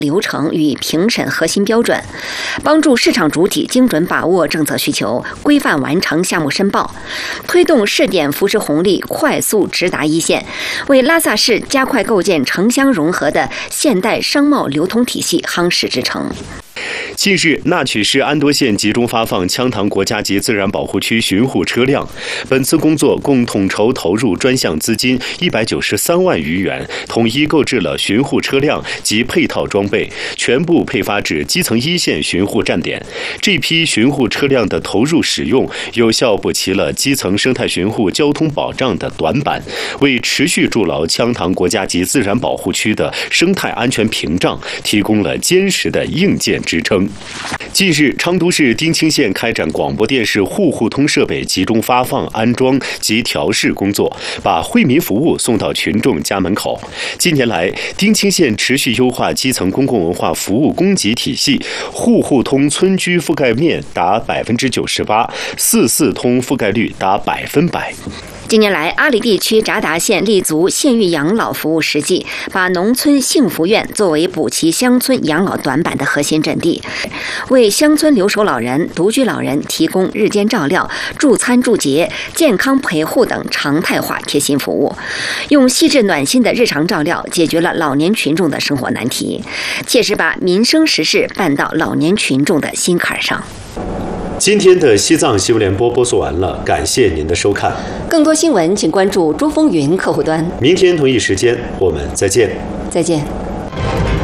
流程与评审核心标准，帮助市场主体精准把握政策需求，规范完成项目申报，推动试点扶持红利快速直达一线，为拉萨市加快构建城乡融合的现代商贸流通体系夯实支撑。 近日，纳曲市安多县集中发放羌塘国家级自然保护区巡护车辆。本次工作共统筹投入专项资金193万余元，统一购置了巡护车辆及配套装备，全部配发至基层一线巡护站点。这批巡护车辆的投入使用，有效补齐了基层生态巡护交通保障的短板，为持续筑牢羌塘国家级自然保护区的生态安全屏障提供了坚实的硬件支撑。近日，昌都市丁青县开展广播电视户户通设备集中发放、安装及调试工作，把惠民服务送到群众家门口。近年来，丁青县持续优化基层公共文化服务供给体系，户户通村居覆盖面达98%，44通覆盖率达100%。 近年来，阿里地区札达县立足县域养老服务实际，把农村幸福院作为补齐乡村养老短板的核心阵地，为乡村留守老人、独居老人提供日间照料、助餐助洁、健康陪护等常态化贴心服务，用细致暖心的日常照料解决了老年群众的生活难题，切实把民生实事办到老年群众的心坎上。 今天的西藏新闻联播播送完了，感谢您的收看。 更多新闻请关注珠风云客户端。 明天同一时间我们再见。 再见。